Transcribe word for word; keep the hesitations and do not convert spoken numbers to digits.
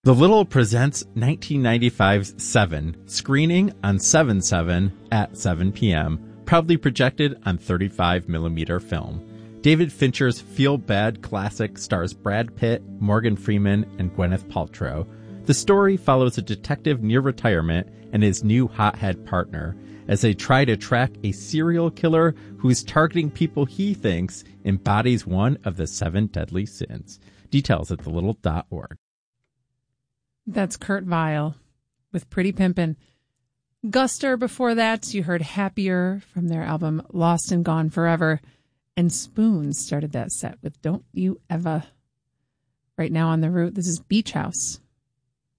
The Little presents nineteen ninety-five's Seven, screening on seven seven at seven p.m., proudly projected on thirty-five millimeter film. David Fincher's feel-bad classic stars Brad Pitt, Morgan Freeman, and Gwyneth Paltrow. The story follows a detective near retirement and his new hothead partner as they try to track a serial killer who's targeting people he thinks embodies one of the seven deadly sins. Details at the little dot org. That's Kurt Vile with Pretty Pimpin'. Guster before that, you heard Happier from their album Lost and Gone Forever. And Spoon started that set with Don't You Ever. Right now on the route, this is Beach House.